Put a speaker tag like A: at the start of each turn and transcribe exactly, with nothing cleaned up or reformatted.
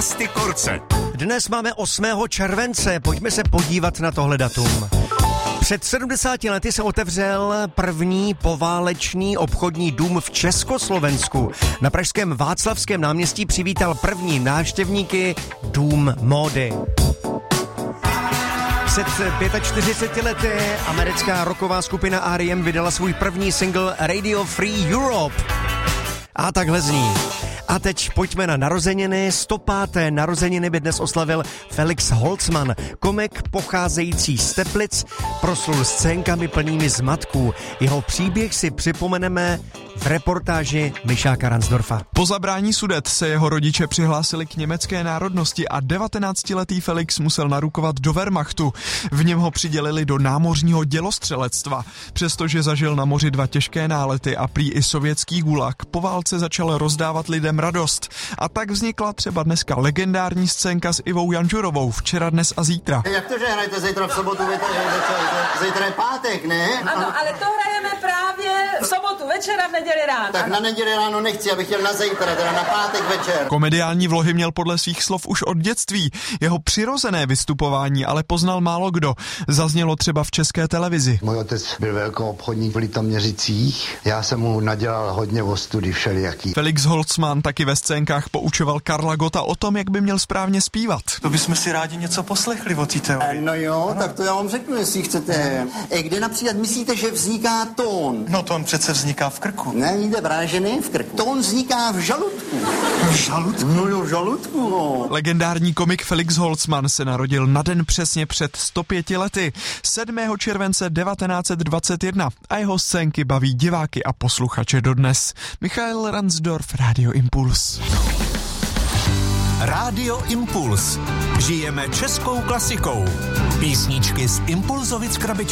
A: Mastikorce.
B: Dnes máme osmého července, pojďme se podívat na tohle datum. Před sedmdesáti lety se otevřel první poválečný obchodní dům v Československu. Na pražském Václavském náměstí přivítal první návštěvníky dům módy. Před čtyřiceti pěti lety americká rocková skupina R E M vydala svůj první single Radio Free Europe. A takhle zní. A teď pojďme na narozeniny. sto páté narozeniny by dnes oslavil Felix Holzmann, komik pocházející z Teplic, proslul scénkami plnými zmatků. Jeho příběh si připomeneme v reportáži Mišáka Ransdorfa.
C: Po zabrání Sudet se jeho rodiče přihlásili k německé národnosti a devatenáctiletý Felix musel narukovat do Wehrmachtu. V něm ho přidělili do námořního dělostřelectva. Přestože zažil na moři dva těžké nálety a prý i sovětský gulag, po válce začal rozdávat lidem radost. A tak vznikla třeba dneska legendární scénka s Ivou Janžurovou Včera, dnes a zítra.
D: Jak to, že hrajete zítra v sobotu, zítra je pátek, ne?
E: Ano, ale to hrajeme právě v sobotu večera, v neděli ráno.
D: Tak na neděli ráno nechci, abych chtěl na zítra, teda na pátek večer.
C: Komediální vlohy měl podle svých slov už od dětství. Jeho přirozené vystupování ale poznal málo kdo. Zaznělo třeba v České televizi.
F: Můj otec byl velkou obchodník v Litoměřicích. Já jsem mu nadělal hodně ostudy všelijaký.
C: Felix Holzmann taky ve scénkách poučoval Karla Gotta o tom, jak by měl správně zpívat.
G: To bychom si rádi něco poslechli o té teorii.
D: No jo, ano. Tak to já vám řeknu, jestli chcete. E, kde například myslíte, že vzniká tón?
G: No tón přece vzniká v krku.
D: Ne, jde vrážený v krku. Tón vzniká v žaludku.
G: V žaludku?
D: No jo, v žaludku, no.
C: Legendární komik Felix Holzmann se narodil na den přesně před sto pěti lety, sedmého července devatenáct set dvacet jedna, a jeho scénky baví diváky a posluchače dodnes. Michael Ransdorf, Radio Impuls.
A: Rádio Impuls. Žijeme českou klasikou. Písničky z Impulzovic krabičky.